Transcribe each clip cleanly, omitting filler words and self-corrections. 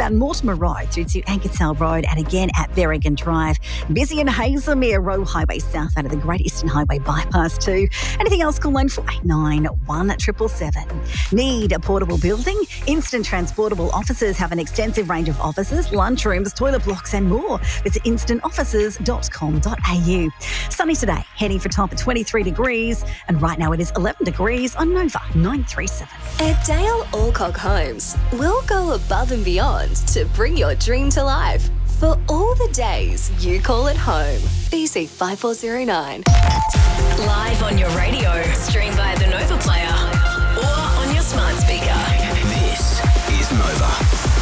southbound Mortimer Road through to Ankertell Road and again at Berrigan Drive. Busy in Hazelmere Road Highway south out of the Great Eastern Highway bypass too. Anything else, call 9489 1777. Need a portable building? Instant Transportable Offices have an extensive range of offices, lunchrooms, toilet blocks and more. Visit instantoffices.com.au. Sunny today, heading for top at 23 degrees, and right now it is 11 degrees on Nova 937. At Dale Alcock Homes, we'll go above and beyond to bring your dream to life. For all the days you call it home. BC 5409. Live on your radio, stream via the Nova Player or on your smart speaker. This is Nova.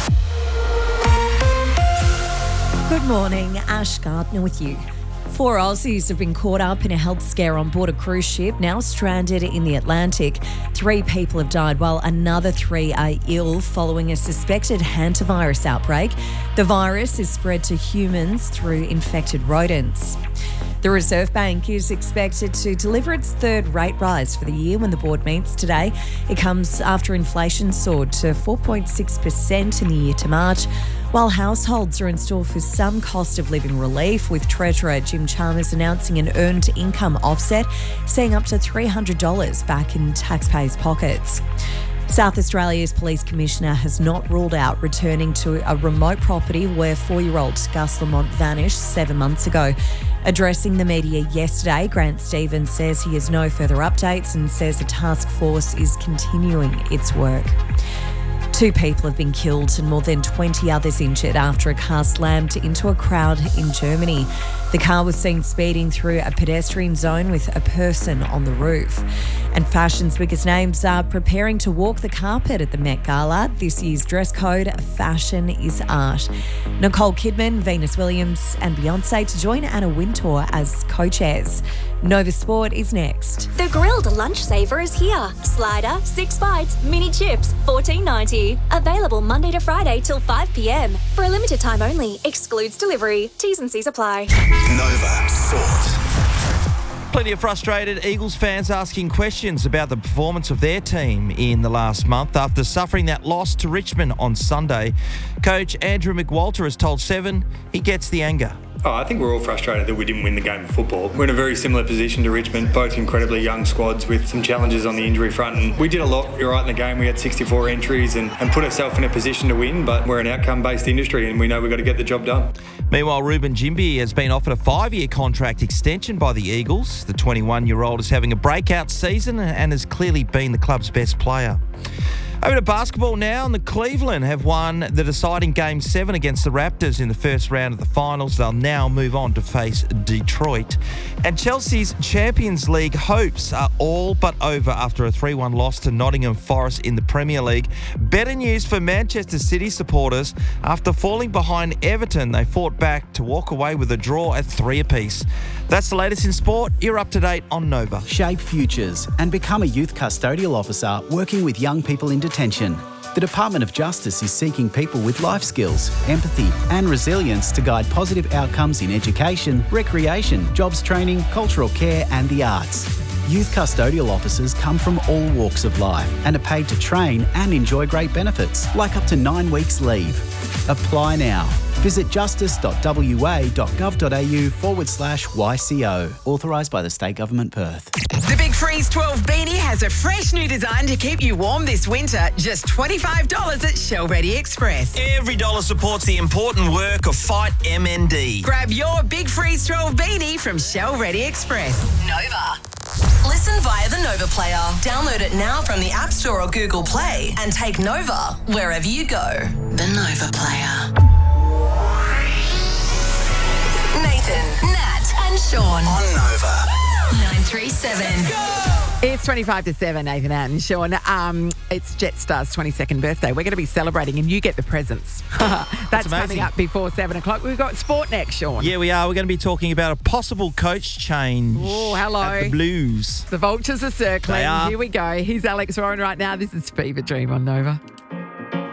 Good morning, Ash Gardner with you. 4 Aussies have been caught up in a health scare on board a cruise ship, now stranded in the Atlantic. 3 people have died while another 3 are ill following a suspected hantavirus outbreak. The virus is spread to humans through infected rodents. The Reserve Bank is expected to deliver its third rate rise for the year when the board meets today. It comes after inflation soared to 4.6% in the year to March, while households are in store for some cost of living relief, with Treasurer Jim Chalmers announcing an earned income offset, seeing up to $300 back in taxpayers' pockets. South Australia's Police Commissioner has not ruled out returning to a remote property where 4-year-old Gus Lamont vanished 7 months ago. Addressing the media yesterday, Grant Stevens says he has no further updates and says a task force is continuing its work. 2 people have been killed and more than 20 others injured after a car slammed into a crowd in Germany. The car was seen speeding through a pedestrian zone with a person on the roof. And fashion's biggest names are preparing to walk the carpet at the Met Gala. This year's dress code, Fashion is Art. Nicole Kidman, Venus Williams and Beyonce to join Anna Wintour as co-chairs. Nova Sport is next. The grilled lunch saver is here. Slider, 6 bites, mini chips, $14.90. Available Monday to Friday till 5 p.m. For a limited time only. Excludes delivery. T's and C's apply. Nova Sport. Plenty of frustrated Eagles fans asking questions about the performance of their team in the last month after suffering that loss to Richmond on Sunday. Coach Andrew McWalter has told Seven he gets the anger. I think we're all frustrated that we didn't win the game of football. We're in a very similar position to Richmond, both incredibly young squads with some challenges on the injury front. And we did a lot right in the game. We had 64 entries and put ourselves in a position to win, but we're an outcome-based industry and we know we've got to get the job done. Meanwhile, Ruben Jimby has been offered a 5-year contract extension by the Eagles. The 21-year-old is having a breakout season and has clearly been the club's best player. Over to basketball now, and the Cleveland have won the deciding Game 7 against the Raptors in the first round of the finals. They'll now move on to face Detroit. And Chelsea's Champions League hopes are all but over after a 3-1 loss to Nottingham Forest in the Premier League. Better news for Manchester City supporters. After falling behind Everton, they fought back to walk away with a draw at 3 apiece. That's the latest in sport. You're up to date on Nova. Shape futures and become a youth custodial officer working with young people in detention. The Department of Justice is seeking people with life skills, empathy and resilience to guide positive outcomes in education, recreation, jobs training, cultural care and the arts. Youth custodial officers come from all walks of life and are paid to train and enjoy great benefits, like up to 9 weeks leave. Apply now. Visit justice.wa.gov.au/YCO. Authorised by the State Government Perth. The Big Freeze 12 beanie has a fresh new design to keep you warm this winter. Just $25 at Shell Ready Express. Every dollar supports the important work of Fight MND. Grab your Big Freeze 12 beanie from Shell Ready Express. Nova. Listen via the Nova Player. Download it now from the App Store or Google Play and take Nova wherever you go. The Nova Player. Nathan, Nat and Sean. On Nova. 937. It's 25 to 7, Nathan and Sean. It's Jetstar's 22nd birthday. We're going to be celebrating and you get the presents. That's coming up before 7 o'clock. We've got sport next, Sean. Yeah, we are. We're going to be talking about a possible coach change. Oh, hello. At the Blues. The Vultures are circling. They are. Here we go. Here's Alex Warren right now. This is Fever Dream on Nova.